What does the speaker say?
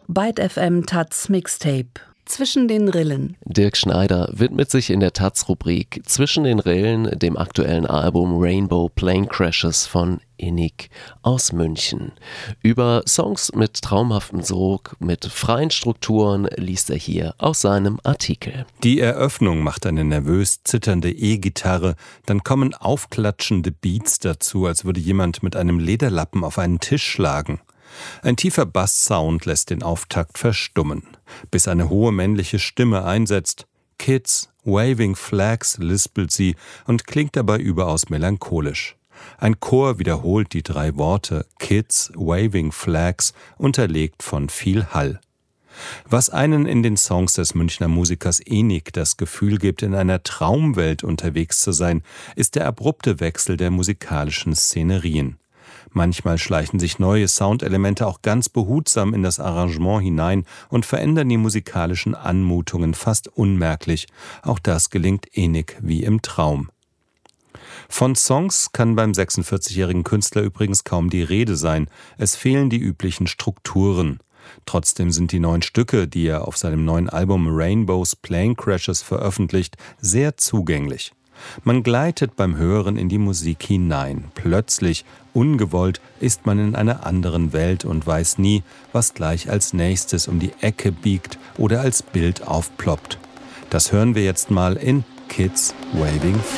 Byte FM Taz Mixtape. Zwischen den Rillen. Dirk Schneider widmet sich in der Taz-Rubrik Zwischen den Rillen dem aktuellen Album Rainbow Plane Crashes von Innig aus München. Über Songs mit traumhaftem Sog, mit freien Strukturen liest er hier aus seinem Artikel. Die Eröffnung macht eine nervös zitternde E-Gitarre, dann kommen aufklatschende Beats dazu, als würde jemand mit einem Lederlappen auf einen Tisch schlagen. Ein tiefer Basssound lässt den Auftakt verstummen, bis eine hohe männliche Stimme einsetzt. Kids, waving flags, lispelt sie und klingt dabei überaus melancholisch. Ein Chor wiederholt die 3 Worte Kids, waving flags, unterlegt von viel Hall. Was einen in den Songs des Münchner Musikers Innig das Gefühl gibt, in einer Traumwelt unterwegs zu sein, ist der abrupte Wechsel der musikalischen Szenerien. Manchmal schleichen sich neue Soundelemente auch ganz behutsam in das Arrangement hinein und verändern die musikalischen Anmutungen fast unmerklich. Auch das gelingt Innig wie im Traum. Von Songs kann beim 46-jährigen Künstler übrigens kaum die Rede sein. Es fehlen die üblichen Strukturen. Trotzdem sind die 9 Stücke, die er auf seinem neuen Album Rainbow's Plane Crashes veröffentlicht, sehr zugänglich. Man gleitet beim Hören in die Musik hinein. Plötzlich, ungewollt, ist man in einer anderen Welt und weiß nie, was gleich als nächstes um die Ecke biegt oder als Bild aufploppt. Das hören wir jetzt mal in Kids Waving Flags.